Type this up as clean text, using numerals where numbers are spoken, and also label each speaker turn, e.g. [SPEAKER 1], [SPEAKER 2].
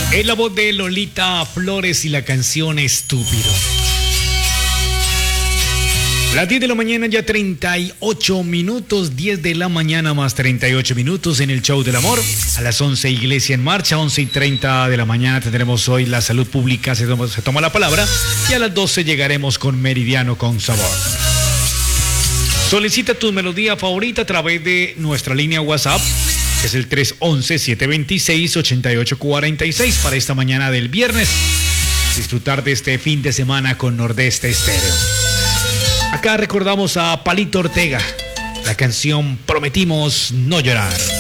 [SPEAKER 1] Es la voz de Lolita Flores y la canción Estúpido. Las 10 de la mañana, ya 38 minutos, 10 de la mañana más 38 minutos en el Show del Amor. A las 11, Iglesia en Marcha, 11:30 de la mañana tendremos hoy la salud pública, se toma la palabra. Y a las 12 llegaremos con Meridiano con Sabor. Solicita tu melodía favorita a través de nuestra línea WhatsApp, que es el 311-726-8846 para esta mañana del viernes. Disfrutar de este fin de semana con Nordeste Estéreo. Acá recordamos a Palito Ortega, la canción Prometimos No Llorar.